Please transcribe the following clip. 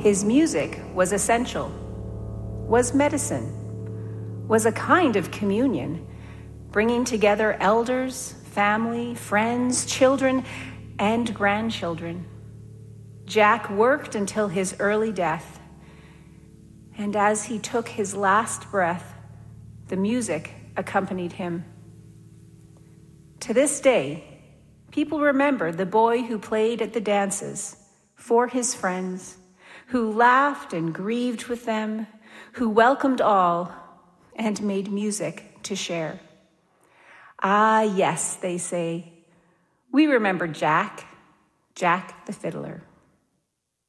His music was essential, was medicine, was a kind of communion, bringing together elders, family, friends, children, and grandchildren. Jack worked until his early death, and as he took his last breath, the music accompanied him. To this day, people remember the boy who played at the dances for his friends, who laughed and grieved with them, who welcomed all and made music to share. Ah, yes, they say, we remember Jack the fiddler.